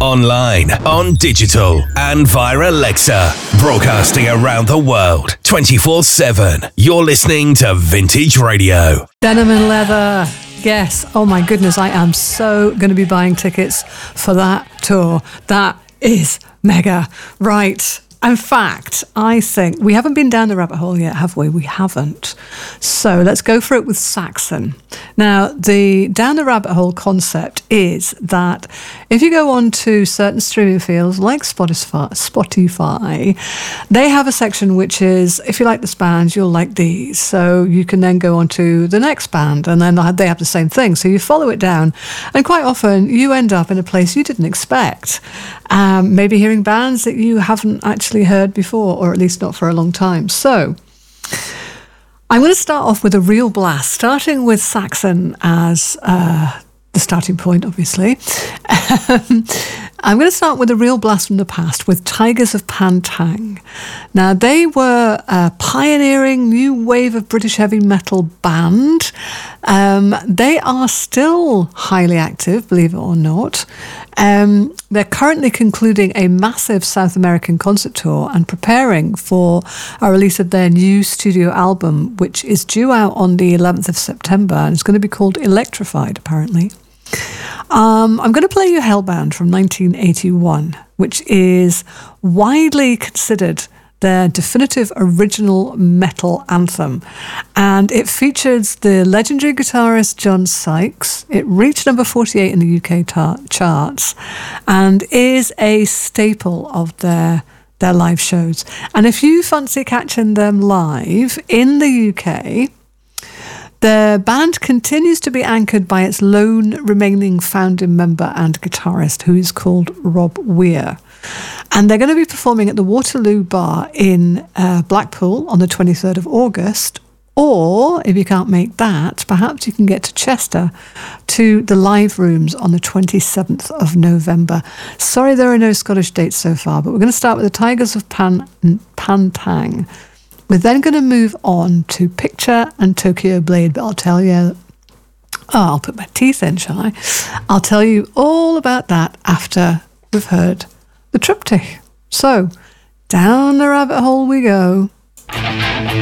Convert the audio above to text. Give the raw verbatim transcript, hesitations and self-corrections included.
online, on digital, and via Alexa. Broadcasting around the world, twenty-four seven. You're listening to Vintage Radio. Denim and leather. Yes. Oh my goodness, I am so going to be buying tickets for that tour. That is mega. Right. In fact, I think we haven't been down the rabbit hole yet, have we? We haven't. So let's go for it with Saxon. Now, the down the rabbit hole concept is that if you go on to certain streaming fields like Spotify, Spotify, they have a section which is, if you like this band, you'll like these. So you can then go on to the next band, and then they have the same thing. So you follow it down, and quite often you end up in a place you didn't expect. Um, maybe hearing bands that you haven't actually heard before, or at least not for a long time. So I'm going to start off with a real blast, starting with Saxon as uh, the starting point, obviously. Um, I'm going to start with a real blast from the past with Tigers of Pan Tang. Now, they were a pioneering new wave of British heavy metal band. Um, they are still highly active, believe it or not. Um, they're currently concluding a massive South American concert tour and preparing for a release of their new studio album, which is due out on the eleventh of September, and it's going to be called Electrified, apparently. Um, I'm going to play you Hellbound from nineteen eighty-one, which is widely considered their definitive original metal anthem. And it features the legendary guitarist John Sykes. It reached number forty-eight in the U K tar- charts and is a staple of their their live shows. And if you fancy catching them live in the U K, the band continues to be anchored by its lone remaining founding member and guitarist, who is called Rob Weir. And they're going to be performing at the Waterloo Bar in uh, Blackpool on the twenty-third of August. Or, if you can't make that, perhaps you can get to Chester to the Live Rooms on the twenty-seventh of November. Sorry there are no Scottish dates so far, but we're going to start with the Tigers of Pan, Pan Tang. We're then going to move on to Picture and Tokyo Blade, but I'll tell you, oh, I'll put my teeth in, shall I? I'll tell you all about that after we've heard the triptych. So, down the rabbit hole we go.